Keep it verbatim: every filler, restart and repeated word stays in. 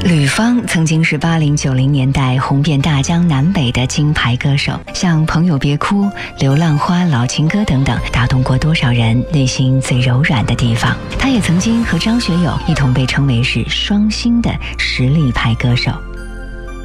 吕方曾经是八零九零年代红遍大江南北的金牌歌手，像《朋友别哭》《流浪花》《老情歌》等等，打动过多少人内心最柔软的地方。他也曾经和张学友一同被称为是双星的实力派歌手。